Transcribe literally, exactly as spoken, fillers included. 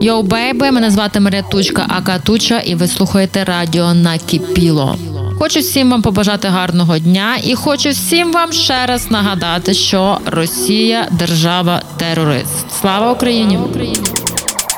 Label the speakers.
Speaker 1: Йоу, бейби, мене звати Марія Тучка, ака Туча, і ви слухаєте радіо Накипіло. Хочу всім вам побажати гарного дня і хочу всім вам ще раз нагадати, що Росія – держава-терорист. Слава Україні!